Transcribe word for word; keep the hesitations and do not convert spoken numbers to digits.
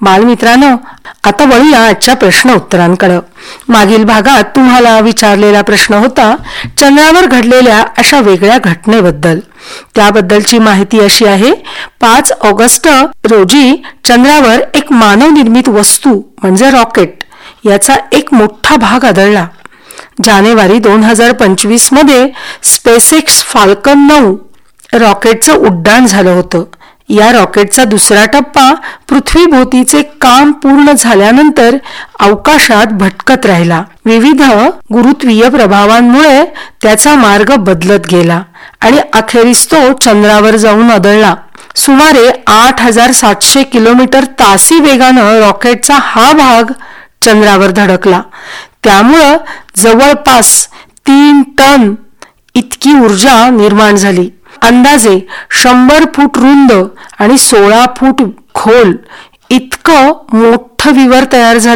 बालमित्रांनो, आता वळूया आजच्या प्रश्न उत्तरांकडे. मागील भागात तुम्हाला विचारलेला प्रश्न होता चंद्रावर घडलेल्या अशा वेगळ्या घटनेबद्दल. त्याबद्दलची माहिती अशी आहे. पाच ऑगस्ट रोजी चंद्रावर एक मानवनिर्मित वस्तू म्हणजे रॉकेट याचा एक मोठा भाग आदळला. जानेवारी दोन हजार पंचवीस मध्ये स्पेसएक्स फाल्कन नऊ रॉकेटचं उड्डाण झालं होतं. या रॉकेटचा दुसरा टप्पा पृथ्वीभोवतीचे काम पूर्ण झाल्यानंतर अवकाशात भटकत राहिला. विविध गुरुत्वीय प्रभावांमुळे त्याचा मार्ग बदलत गेला आणि अखेरीस तो चंद्रावर जाऊन आदळला. सुमारे आठ हजार सातशे किलोमीटर तासी वेगानं रॉकेटचा हा भाग चंद्रावर धडकला. त्यामुळं जवळपास तीन टन इतकी ऊर्जा निर्माण झाली. अंदाजे शंभर फूट रुंद आणि सोळा फूट खोल इतकं मोठं विवर तयार झालं